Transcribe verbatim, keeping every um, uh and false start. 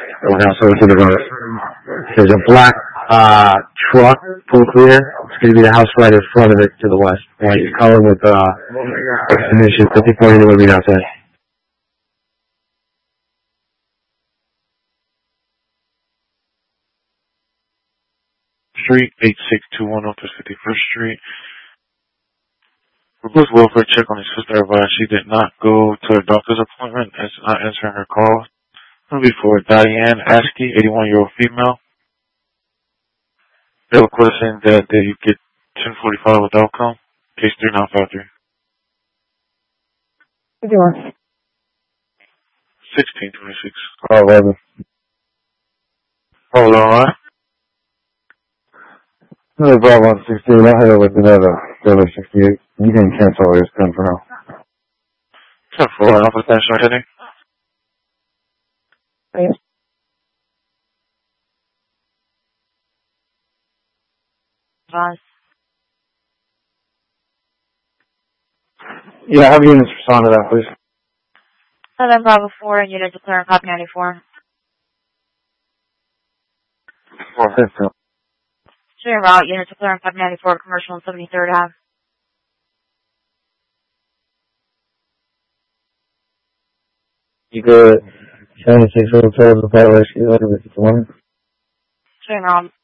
And also to the right. There's a black uh, truck, full clear. It's going to be the house right in front of it to the west. White color with uh, extension fifty-four anywhere we outside. Street, eight six two one Northwest fifty-first Street. Proposed welfare check on his sister advised she did not go to her doctor's appointment as not answering her calls. It'll be for Diane Askey, eighty-one-year-old female. They requesting that they get ten forty-five with outcome. Case three nine five three. What do you want? sixteen twenty-six. Oh, eleven. Oh, alright. No, Bravo one sixteen. I'll head over to another Taylor sixty-eight. You can cancel all your ten for now. ten four, Alpha National heading. Yes. Bus. Yeah, have units respond to that, please. seven Bravo four, unit declaring copy ninety-four. four fifty. Clear route, unit declaring copy ninety-four, commercial and seventy-third Ave. You good? seventy-six Hotel, the Fire Rescue, eleven fifty-one. Clear route.